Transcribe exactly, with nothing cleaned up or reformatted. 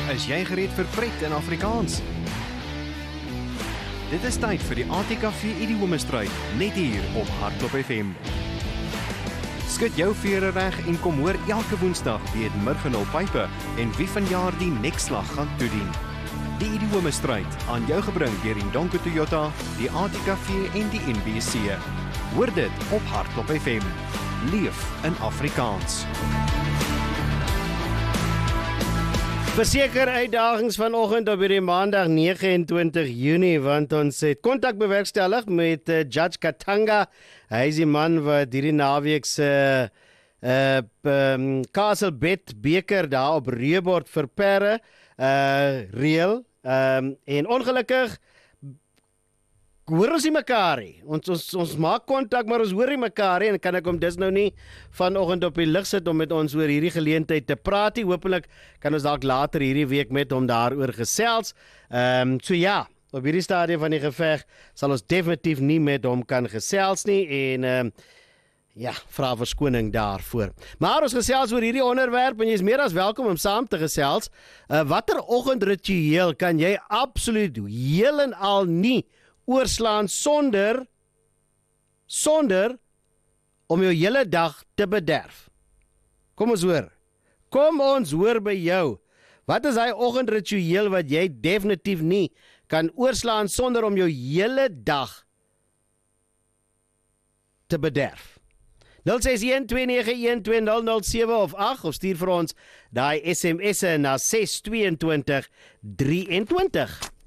Is jy gereed vir pret in Afrikaans? Dit is tyd vir die A T K V Idiomestryd, net hier op Hardklop F M. Skud jou vere reg en kom hoor elke woensdag wie het Murgenol Pype en wie vanjaar die nekslag gaan toedien. Die Idiomestryd aan jou gebring deur die Donko Toyota, die A T K V en die N B C. Hoor dit op Hardklop F M. Leef in Afrikaans. Verseker uitdagings vanoggend op hierdie maandag nege en twintig Junie, want ons het kontak bewerkstellig met uh, Judge Katanga. Hy is die man wat hierdie naweek se uh, um, Castlebed beker daar op Reebord vir perde uh, reël. Um, en ongelukkig hoor ons nie mekaar nie. Ons, ons, ons maak kontak, maar ons hoor nie mekaar nie. En kan ek hom dis nou nie vanoggend op die lig sit om met ons oor hierdie geleentheid te praat nie. Hoopelik kan ons dalk later hierdie week met hom daaroor gesels. Ehm um, so ja, op hierdie stadium van die geveg sal ons definitief nie met hom kan gesels nie en ehm um, ja, vra verskoning daarvoor. Maar ons gesels oor hierdie onderwerp en jy is meer as welkom om saam te gesels. Uh, watter oggendritueel kan jy absoluut heel en al nie oorslaan sonder sonder om jou hele dag te bederf? Kom ons hoor. Kom ons hoor by jou. Wat is hy oggendritueel wat jy definitief nie kan oorslaan sonder om jou hele dag te bederf? nul ses een twee nege een twee nul nul sewe of agt of stuur vir ons daai S M S'e na ses twee twee drie twee.